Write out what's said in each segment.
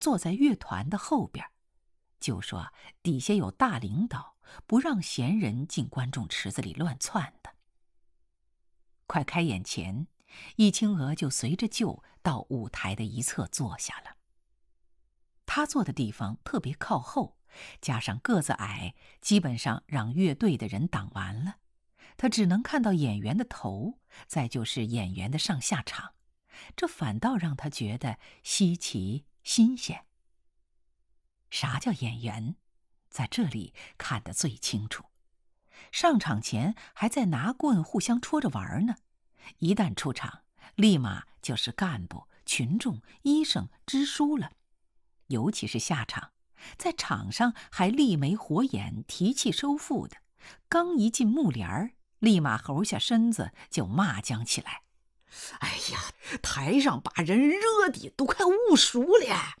坐在乐团的后边，就说底下有大领导，不让闲人进观众池子里乱窜的。快开演前，易清娥就随着舅到舞台的一侧坐下了。他坐的地方特别靠后，加上个子矮，基本上让乐队的人挡完了，他只能看到演员的头，再就是演员的上下场，这反倒让他觉得稀奇新鲜。啥叫演员？在这里看得最清楚。上场前还在拿棍互相戳着玩呢，一旦出场，立马就是干部、群众、医生、支书了。尤其是下场，在场上还立眉活眼、提气收腹的，刚一进幕帘，立马猴下身子就骂将起来：“ 哎呀，台上把人热的都快捂熟了！”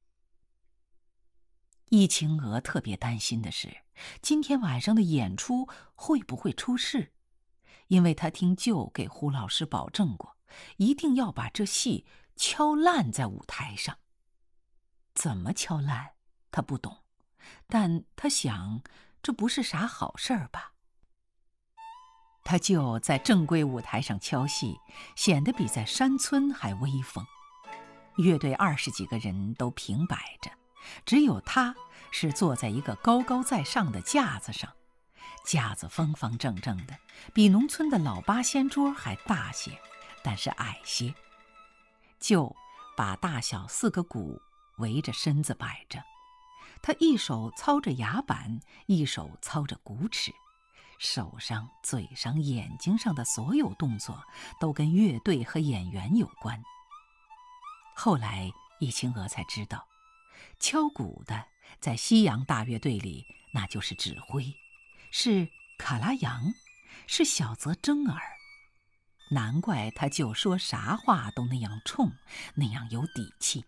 易清娥特别担心的是，今天晚上的演出会不会出事？因为他听舅给胡老师保证过，一定要把这戏敲烂在舞台上。怎么敲烂，他不懂，但他想，这不是啥好事儿吧？他舅在正规舞台上敲戏，显得比在山村还威风。乐队20几个人都平摆着，只有他是坐在一个高高在上的架子上，架子方方正正的，比农村的老八仙桌还大些，但是矮些。舅把大小4个鼓围着身子摆着，他一手操着牙板，一手操着鼓尺，手上、嘴上、眼睛上的所有动作都跟乐队和演员有关。后来易清娥才知道，敲鼓的在西洋大乐队里那就是指挥，是卡拉扬，是小泽征尔。难怪他就说啥话都那样冲，那样有底气。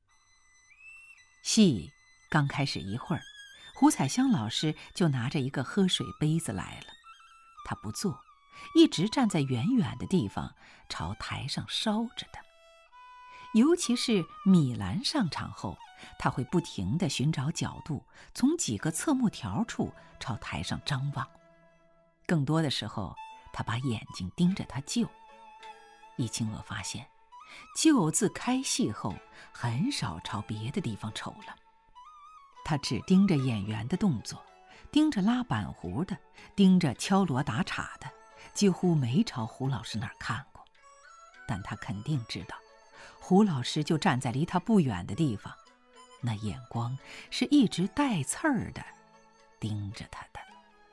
戏刚开始一会儿，胡彩香老师就拿着一个喝水杯子来了。他不坐，一直站在远远的地方，朝台上烧着的。尤其是米兰上场后，他会不停地寻找角度，从几个侧幕条处朝台上张望。更多的时候，他把眼睛盯着他舅。易清娥发现，舅自开戏后很少朝别的地方瞅了，他只盯着演员的动作，盯着拉板胡的，盯着敲锣打镲的，几乎没朝胡老师那儿看过。但他肯定知道，胡老师就站在离他不远的地方，那眼光是一直带刺儿的盯着他的。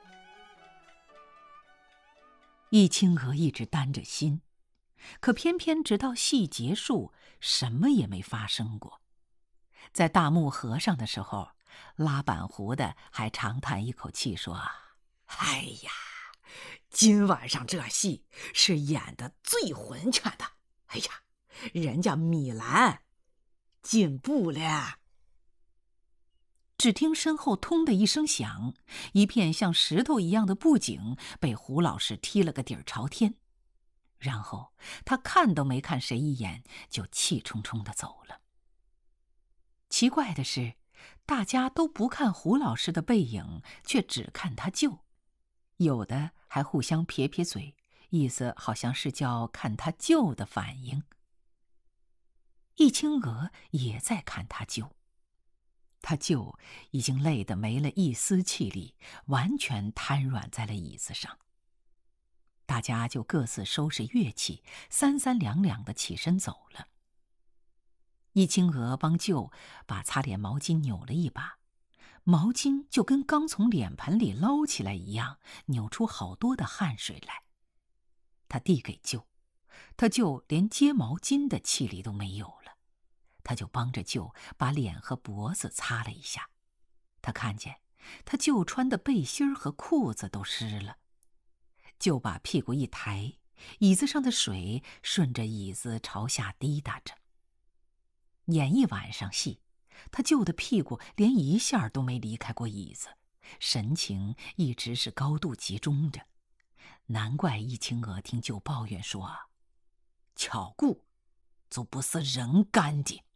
易清娥一直担着心，可偏偏直到戏结束，什么也没发生过。在大幕合上的时候，拉板胡的还长叹一口气说：“ 哎呀，今晚上这戏是演得最混全的。哎呀，人家米兰进步了。” 只听身后通的一声响，一片像石头一样的布景被胡老师踢了个底儿朝天，然后他看都没看谁一眼，就气冲冲地走了。奇怪的是，大家都不看胡老师的背影，却只看他舅，有的还互相撇撇嘴，意思好像是叫看他舅的反应。易清娥也在看他舅，他舅已经累得没了一丝气力，完全瘫软在了椅子上。大家就各自收拾乐器，三三两两地起身走了。易清娥帮舅把擦脸毛巾扭了一把，毛巾就跟刚从脸盆里捞起来一样，扭出好多的汗水来。他递给舅，他舅连接毛巾的气力都没有了，他就帮着舅把脸和脖子擦了一下。他看见他舅穿的背心和裤子都湿了，就把屁股一抬，椅子上的水顺着椅子朝下滴答着。演一晚上戏，他舅的屁股连一下都没离开过椅子，神情一直是高度集中着。难怪易清娥听舅抱怨说：“巧顾就不是人干的。”